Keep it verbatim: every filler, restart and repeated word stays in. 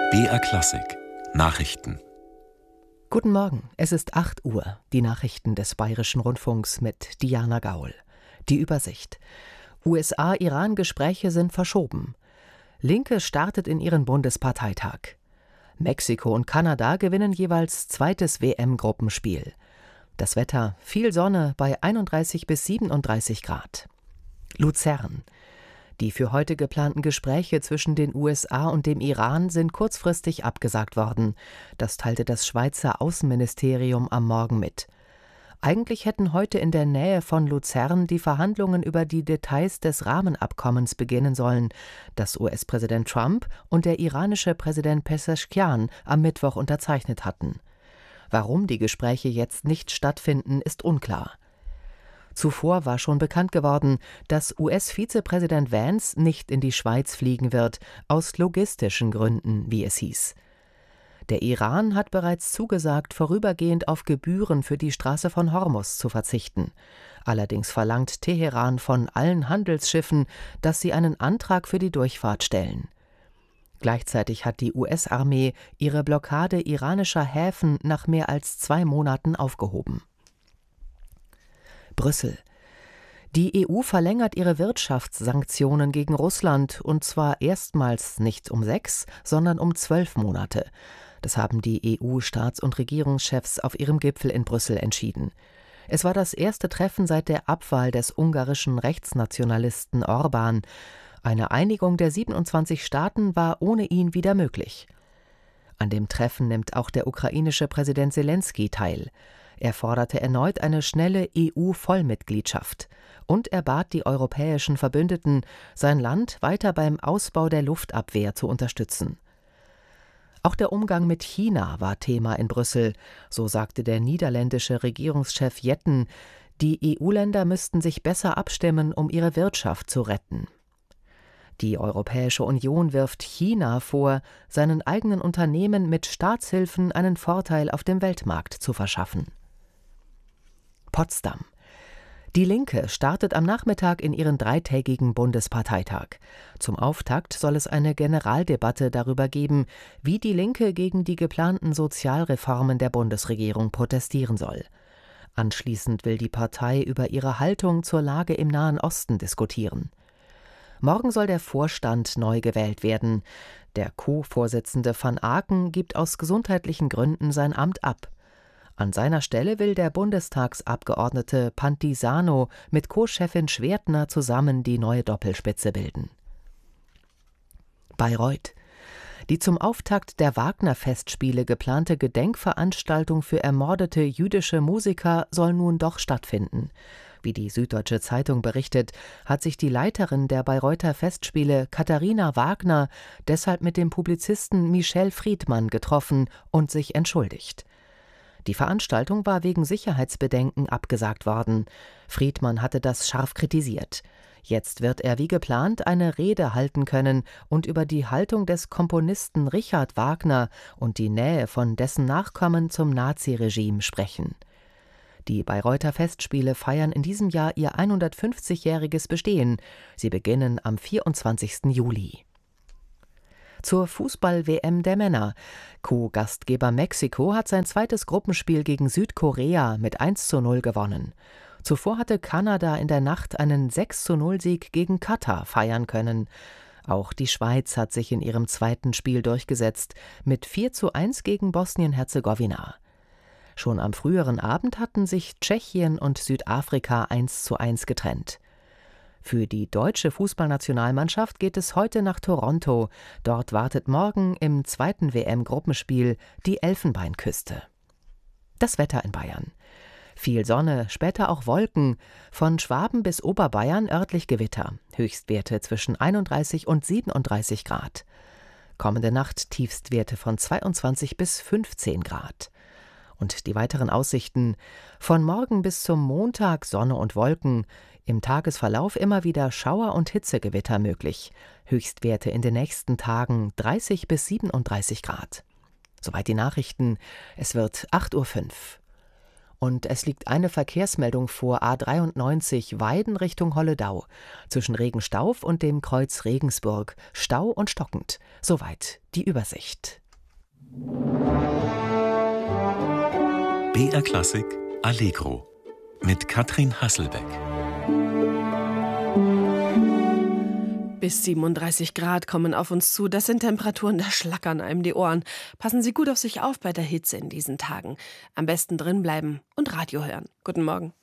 B R Klassik Nachrichten. Guten Morgen, es ist acht Uhr. Die Nachrichten des Bayerischen Rundfunks mit Diana Gaul. Die Übersicht. U S A-Iran-Gespräche sind verschoben. Linke startet in ihren Bundesparteitag. Mexiko und Kanada gewinnen jeweils zweites W M-Gruppenspiel. Das Wetter: viel Sonne bei einunddreißig bis siebenunddreißig Grad. Luzern. Die für heute geplanten Gespräche zwischen den U S A und dem Iran sind kurzfristig abgesagt worden. Das teilte das Schweizer Außenministerium am Morgen mit. Eigentlich hätten heute in der Nähe von Luzern die Verhandlungen über die Details des Rahmenabkommens beginnen sollen, das U S-Präsident Trump und der iranische Präsident Peseschkian am Mittwoch unterzeichnet hatten. Warum die Gespräche jetzt nicht stattfinden, ist unklar. Zuvor war schon bekannt geworden, dass U S-Vizepräsident Vance nicht in die Schweiz fliegen wird, aus logistischen Gründen, wie es hieß. Der Iran hat bereits zugesagt, vorübergehend auf Gebühren für die Straße von Hormuz zu verzichten. Allerdings verlangt Teheran von allen Handelsschiffen, dass sie einen Antrag für die Durchfahrt stellen. Gleichzeitig hat die U S-Armee ihre Blockade iranischer Häfen nach mehr als zwei Monaten aufgehoben. Brüssel. Die E U verlängert ihre Wirtschaftssanktionen gegen Russland, und zwar erstmals nicht um sechs, sondern um zwölf Monate. Das haben die E U-Staats- und Regierungschefs auf ihrem Gipfel in Brüssel entschieden. Es war das erste Treffen seit der Abwahl des ungarischen Rechtsnationalisten Orbán. Eine Einigung der siebenundzwanzig Staaten war ohne ihn wieder möglich. An dem Treffen nimmt auch der ukrainische Präsident Selenskyj teil. Er forderte erneut eine schnelle E U-Vollmitgliedschaft und er bat die europäischen Verbündeten, sein Land weiter beim Ausbau der Luftabwehr zu unterstützen. Auch der Umgang mit China war Thema in Brüssel. So sagte der niederländische Regierungschef Jetten, die E U-Länder müssten sich besser abstimmen, um ihre Wirtschaft zu retten. Die Europäische Union wirft China vor, seinen eigenen Unternehmen mit Staatshilfen einen Vorteil auf dem Weltmarkt zu verschaffen. Potsdam. Die Linke startet am Nachmittag in ihren dreitägigen Bundesparteitag. Zum Auftakt soll es eine Generaldebatte darüber geben, wie die Linke gegen die geplanten Sozialreformen der Bundesregierung protestieren soll. Anschließend will die Partei über ihre Haltung zur Lage im Nahen Osten diskutieren. Morgen soll der Vorstand neu gewählt werden. Der Co-Vorsitzende van Aken gibt aus gesundheitlichen Gründen sein Amt ab. An seiner Stelle will der Bundestagsabgeordnete Pantisano mit Co-Chefin Schwertner zusammen die neue Doppelspitze bilden. Bayreuth. Die zum Auftakt der Wagner-Festspiele geplante Gedenkveranstaltung für ermordete jüdische Musiker soll nun doch stattfinden. Wie die Süddeutsche Zeitung berichtet, hat sich die Leiterin der Bayreuther Festspiele, Katharina Wagner, deshalb mit dem Publizisten Michel Friedmann getroffen und sich entschuldigt. Die Veranstaltung war wegen Sicherheitsbedenken abgesagt worden. Friedmann hatte das scharf kritisiert. Jetzt wird er wie geplant eine Rede halten können und über die Haltung des Komponisten Richard Wagner und die Nähe von dessen Nachkommen zum Naziregime sprechen. Die Bayreuther Festspiele feiern in diesem Jahr ihr hundertfünfzigjähriges Bestehen. Sie beginnen am vierundzwanzigsten Juli. Zur Fußball-W M der Männer. Co-Gastgeber Mexiko hat sein zweites Gruppenspiel gegen Südkorea mit eins zu null gewonnen. Zuvor hatte Kanada in der Nacht einen sechs zu null Sieg gegen Katar feiern können. Auch die Schweiz hat sich in ihrem zweiten Spiel durchgesetzt, mit vier zu eins gegen Bosnien-Herzegowina. Schon am früheren Abend hatten sich Tschechien und Südafrika eins zu eins getrennt. Für die deutsche Fußballnationalmannschaft geht es heute nach Toronto. Dort wartet morgen im zweiten W M-Gruppenspiel die Elfenbeinküste. Das Wetter in Bayern. Viel Sonne, später auch Wolken. Von Schwaben bis Oberbayern örtlich Gewitter. Höchstwerte zwischen einunddreißig und siebenunddreißig Grad. Kommende Nacht Tiefstwerte von zweiundzwanzig bis fünfzehn Grad. Und die weiteren Aussichten: von morgen bis zum Montag Sonne und Wolken, im Tagesverlauf immer wieder Schauer- und Hitzegewitter möglich. Höchstwerte in den nächsten Tagen dreißig bis siebenunddreißig Grad. Soweit die Nachrichten. Es wird acht Uhr fünf. Und es liegt eine Verkehrsmeldung vor, A dreiundneunzig Weiden Richtung Holledau. Zwischen Regenstauf und dem Kreuz Regensburg. Stau und stockend. Soweit die Übersicht. B R Klassik Allegro mit Katrin Hasselbeck. Bis siebenunddreißig Grad kommen auf uns zu. Das sind Temperaturen, da schlackern einem die Ohren. Passen Sie gut auf sich auf bei der Hitze in diesen Tagen. Am besten drin bleiben und Radio hören. Guten Morgen.